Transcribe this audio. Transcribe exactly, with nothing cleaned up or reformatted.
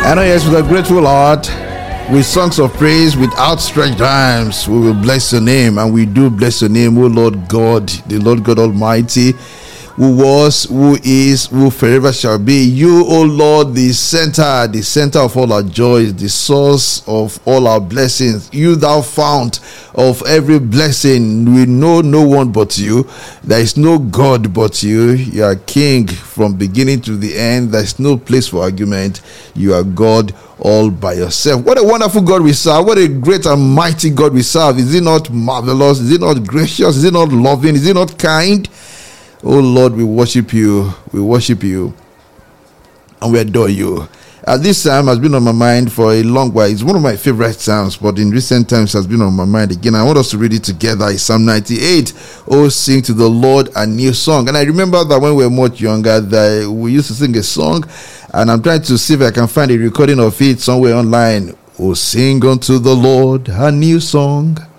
And yes, with a grateful heart, with songs of praise, with outstretched arms, we will bless your name, and we do bless your name, O Lord God, the Lord God Almighty, who was, who is, who forever shall be. You, O Lord, the center, the center of all our joys, the source of all our blessings. You, thou fount of every blessing. We know no one but you. There is no God but you. You are King from beginning to the end. There is no place for argument. You are God all by yourself. What a wonderful God we serve. What a great and mighty God we serve. Is it not marvelous? Is it not gracious? Is it not loving? Is it not kind? Oh Lord, we worship you, we worship you, and we adore you. Uh, this psalm has been on my mind for a long while. It's one of my favorite psalms, but in recent times has been on my mind again. I want us to read it together. It's Psalm ninety-eight. Oh, sing to the Lord a new song. And I remember that when we were much younger, that we used to sing a song, and I'm trying to see if I can find a recording of it somewhere online. Oh, sing unto the Lord a new song.